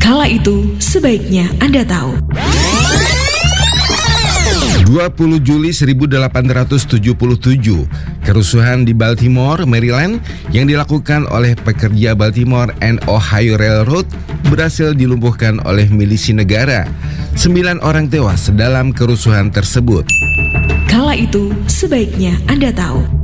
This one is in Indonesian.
Kala itu, sebaiknya Anda tahu. 20 Juli 1877, kerusuhan di Baltimore, Maryland yang dilakukan oleh pekerja Baltimore and Ohio Railroad berhasil dilumpuhkan oleh milisi negara. 9 orang tewas dalam kerusuhan tersebut. Kala itu, sebaiknya Anda tahu.